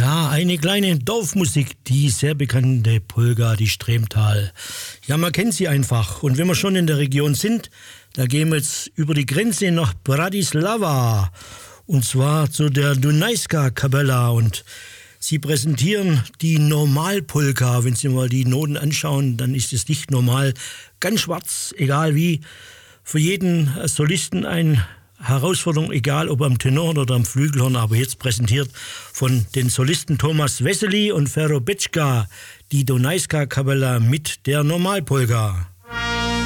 Ja, eine kleine Dorfmusik, die sehr bekannte Polka, die Stremtal. Ja, man kennt sie einfach. Und wenn wir schon in der Region sind, da gehen wir jetzt über die Grenze nach Bratislava. Und zwar zu der Dunajska Kapella. Und sie präsentieren die Normalpolka. Wenn Sie mal die Noten anschauen, dann ist es nicht normal. Ganz schwarz, egal wie. Für jeden Solisten eine Herausforderung, egal ob am Tenor oder am Flügelhorn, aber jetzt präsentiert von den Solisten Thomas Wessely und Fero Bečka die Dunajska Kapella mit der Normalpolka.